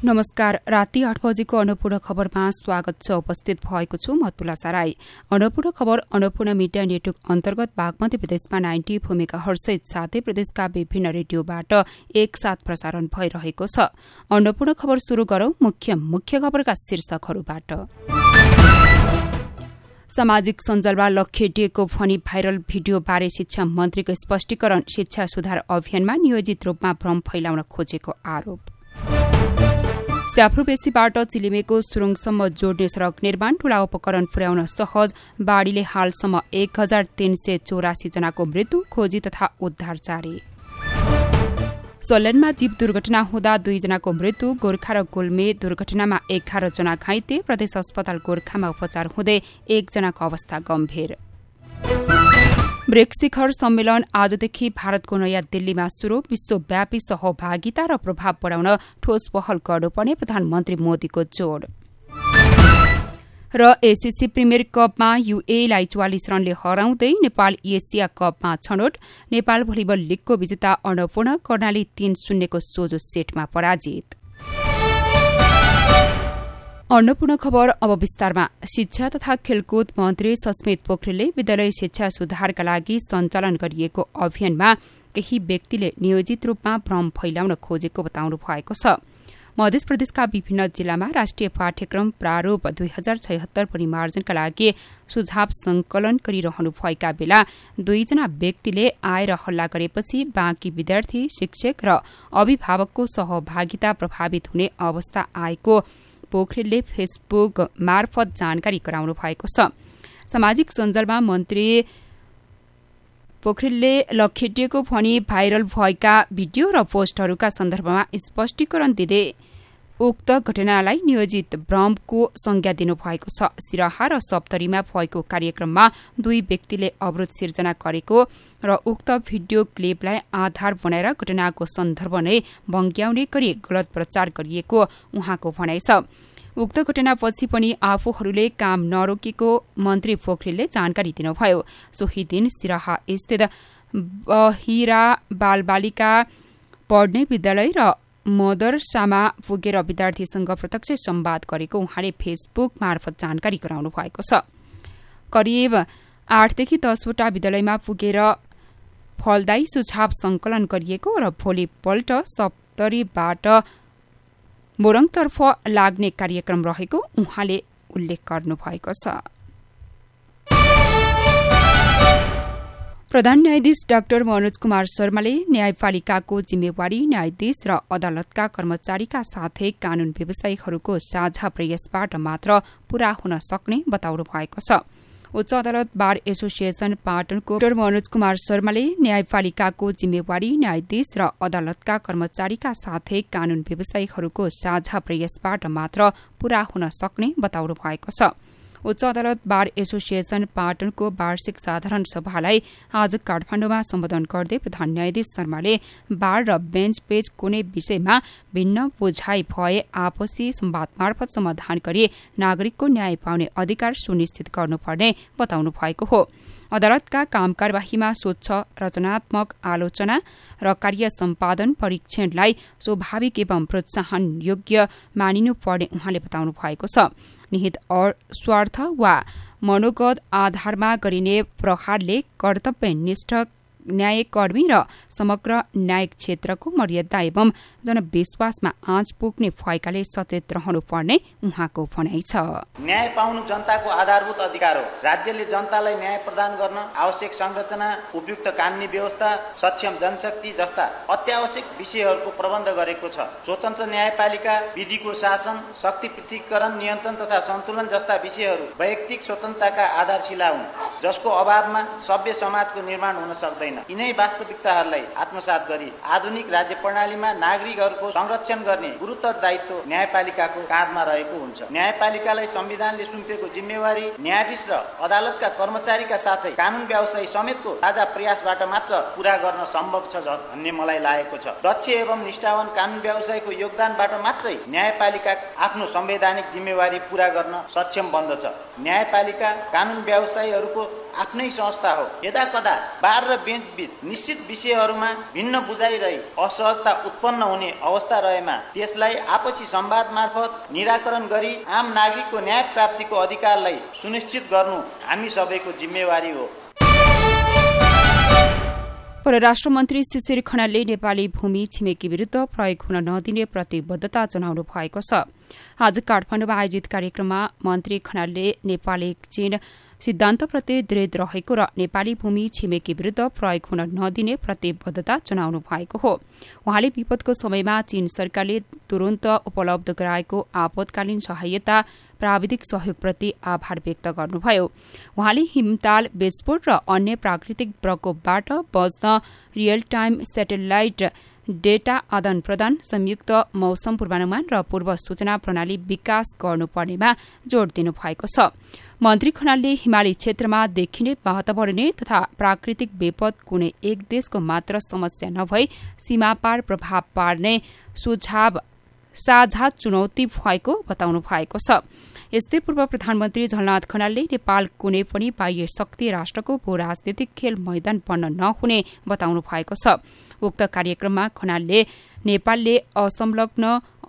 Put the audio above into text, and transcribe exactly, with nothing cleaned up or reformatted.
नमस्कार। राति आठ बजेको अन्नपूर्ण खबरमा स्वागत छ। उपस्थित भएको छु म तुलसा राई। अन्नपूर्ण खबर अन्नपूर्ण मिडिया नेटवर्क अन्तर्गत बागमती प्रदेशमा नाइन्टी भूमिका हर्षित साथै प्रदेशका विभिन्न रेडियोबाट एकसाथ प्रसारण भइरहेको छ। अन्नपूर्ण खबर शुरू गरौं मुख्य मुख्य खबरका शीर्षकहरूबाट। सामाजिक सञ्जालमा लखेटिएको भनी भाइरल भिडियो बारे शिक्षा मन्त्रीको स्पष्टीकरण। शिक्षा सुधार अभियानमा नियोजित रूपमा भ्रम फैलाउन खोजेको आरोप। स्याफ्रुबेसीबाट चिलिमेको सुरुङसम्म जोड्ने सड़क निर्माण ठूला उपकरण पुर्याउन सहज। बाढ़ीले हालसम्म एक हजार तीन सय चौरासी जनाको मृत्यु। खोजी तथा उद्धार जारी। सल्यानमा जीव दुर्घटना हुँदा दुईजनाको मृत्यु। गोर्खा र गुल्मे दुर्घटनामा एघार जना घाइते। प्रदेश अस्पताल गोर्खामा उपचार हुँदै एकजनाको अवस्था गम्भीर। ब्रिक्स शिखर सम्मेलन आजदेखि भारतको नयाँ दिल्लीमा शुरू। विश्वव्यापी सहभागिता र प्रभाव बढ़ाउन ठोस पहल गर्नुपर्ने प्रधानमन्त्री मोदीको जोड़। र एसीसी प्रिमियर कपमा यूएईलाई चौवालिस रनले हराउँदै नेपाल एसिया कपमा छनौट। नेपाल भलिबल लीगको विजेता अन्नपूर्ण कर्णाली तीन शून्यको सोझो सेटमा पराजित। अन्नपूर्ण खबर अब विस्तारमा। शिक्षा तथा खेलकुद मन्त्री सस्मित पोखरेलले विद्यालय शिक्षा सुधारका लागि सञ्चालन गरिएको अभियानमा केही व्यक्तिले नियोजित रूपमा भ्रम फैलाउन खोजेको बताउनु भएको छ। मध्य प्रदेशका विभिन्न जिल्लामा राष्ट्रिय पाठ्यक्रम प्रारूप दुई हजार छयत्तर परिमार्जनका लागि सुझाव संकलन गरिरहनु भएका बेला दुईजना व्यक्तिले आएर हल्ला गरेपछि बाँकी विद्यार्थी, शिक्षक र अभिभावकको सहभागिता प्रभावित हुने अवस्था आएको पोखरेलले फेसबुक मार्फत जानकारी गराउनु भएको छ। सामाजिक सञ्जालमा मन्त्री पोखरेलले लखेटिएको भनी भाइरल भएका भिडियो र पोस्टहरूका सन्दर्भमा स्पष्टीकरण दिँदै उक्त घटनालाई नियोजित भ्रमको संज्ञा दिनुभएको छ। सिराहा र सप्तरीमा भएको कार्यक्रममा दुई व्यक्तिले अवरोध सिर्जना गरेको र उक्त भिडियो क्लिपलाई आधार बनाएर घटनाको सन्दर्भ नै भङ्ग्याउने गरी गलत प्रचार गरिएको उहाँको भनाइ छ। उक्त घटनापछि पनि आफूहरूले काम नरोकेको मन्त्री पोखरेलले जानकारी दिनुभयो। सोही दिन सिराहा स्थित बहिरा बालबालिका पढ्ने विद्यालय र मदरसामा पुगेर विद्यार्थीसँग प्रत्यक्ष संवाद गरेको उहाँले फेसबुक मार्फत जानकारी गराउनु भएको छ। करिब आठदेखि दसवटा विद्यालयमा पुगेर फलदायी सुझाव संकलन गरिएको र भोलिपल्ट सप्तरीबाट मोरङतर्फ लाग्ने कार्यक्रम रहेको उहाँले उल्लेख गर्नुभएको छ। प्रधान न्यायाधीश डाक्टर मनोज कुमार शर्माले न्यायपालिकाको जिम्मेवारी न्यायाधीश र अदालतका कर्मचारीका साथै कानून व्यवसायीहरूको साझा प्रयासबाट मात्र पूरा हुन सक्ने बताउनु भएको छ। उच्च अदालत बार एसोसिएशन पाटनको डाक्टर मनोज कुमार शर्माले न्यायपालिकाको जिम्मेवारी न्यायाधीश र अदालतका कर्मचारीका साथै कानून व्यवसायीहरूको साझा प्रयासबाट मात्र पूरा हुन सक्ने बताउनु भएको छ। उच्च अदालत बार एसोसिएशन पाटनको वार्षिक साधारण सभालाई आज काठमाडौँमा सम्बोधन गर्दै प्रधान न्यायाधीश शर्माले बार र बेन्च पेज कुनै विषयमा भिन्न बुझाइ भए आपसी संवाद मार्फत समाधान गरी नागरिकको न्याय पाउने अधिकार सुनिश्चित गर्नुपर्ने बताउनु भएको हो। अदालतका काम कार्यवाहीमा स्वच्छ रचनात्मक आलोचना र कार्य सम्पादन परीक्षणलाई स्वाभाविक एवं प्रोत्साहन योग्य मानिनुपर्ने उहाँले बताउनु भएको छ। निहित स्वार्थ वा मनोगत आधारमा गरिने प्रहारले कर्तव्यनिष्ठ न्यायकर्मी र समग्र न्यायिक क्षेत्रको मर्यादा एवं जनविश्वासमा आँच पुग्ने भएकाले सचेत रहनुपर्ने उहाँको भनाइ छ। न्याय पाउनु जनताको आधारभूत अधिकार हो। राज्यले जनतालाई न्याय प्रदान गर्न आवश्यक संरचना, उपयुक्त कानूनी व्यवस्था, सक्षम जनशक्ति जस्ता अत्यावश्यक विषयहरूको प्रबन्ध गरेको छ। स्वतन्त्र न्यायपालिका, विधिको शासन, शक्ति पृथकीकरण, नियन्त्रण तथा सन्तुलन जस्ता विषयहरू वैयक्तिक स्वतन्त्रताका आधारशिला हुन्, जसको अभावमा सभ्य समाजको निर्माण हुन सक्दैन। यिनै वास्तविकताहरूलाई आत्मसात गरी आधुनिक राज्य प्रणालीमा नागरिकहरूको संरक्षण गर्ने गुरुतर दायित्व न्यायपालिकाको काँधमा रहेको हुन्छ। न्यायपालिकालाई संविधानले सुम्पेको जिम्मेवारी न्यायाधीश र अदालतका कर्मचारीका साथै कानून व्यवसायी समेतको ताजा प्रयासबाट मात्र पूरा गर्न सम्भव छ भन्ने मलाई लागेको छ। दक्ष एवं निष्ठावान कानून व्यवसायीको योगदानबाट मात्रै न्यायपालिका आफ्नो संवैधानिक जिम्मेवारी पूरा गर्न सक्षम बन्दछ। न्यायपालिका कानून व्यवसायीहरूको आफ्नै संस्था हो। यदा कदा बार र बेन्च बीच निश्चित विषयहरूमा भिन्न बुझाइ रही असहजता उत्पन्न हुने अवस्था रहेमा त्यसलाई आपसी संवाद मार्फत निराकरण गरी आम नागरिकको न्याय प्राप्तिको अधिकारलाई सुनिश्चित गर्नु हामी सबैको जिम्मेवारी हो। परराष्ट्र मन्त्री शिशिर खनालले नेपाली भूमि छिमेकी विरूद्ध प्रयोग हुन नदिने प्रतिबद्धता जनाउनु भएको छ। आज काठमाडौँमा आयोजित कार्यक्रममा मन्त्री खनालले नेपाल एक चीन सिद्धान्तप्रति दृढ रहेको र नेपाली भूमि छिमेकी विरूद्ध प्रयोग हुन नदिने प्रतिबद्धता जनाउनु भएको हो। उहाँले विपदको समयमा चीन सरकारले तुरन्त उपलब्ध गराएको आपतकालीन सहायता प्राविधिक सहयोगप्रति आभार व्यक्त गर्नुभयो। उहाँले हिमताल विस्फोट र अन्य प्राकृतिक प्रकोपबाट बच्न रियल टाइम सेटेलाइट डेटा आदान प्रदान, संयुक्त मौसम पूर्वानुमान र पूर्व सूचना प्रणाली विकास गर्नुपर्नेमा जोड़ दिनु भएको छ। मन्त्री खनालले हिमाली क्षेत्रमा देखिने वातावरणीय तथा प्राकृतिक विपद कुनै एक देशको मात्र समस्या नभई सीमापार प्रभाव पार्ने सुझाव साझा चुनौती भएको बताउनु भएको छ। यस्तै पूर्व प्रधानमन्त्री झलनाथ खनालले नेपाल कुनै पनि बाह्य शक्ति राष्ट्रको भू राजनीतिक खेल मैदान बन्न नहुने बताउनु भएको छ। उक्त कार्यक्रममा खनालले नेपालले असंलग्न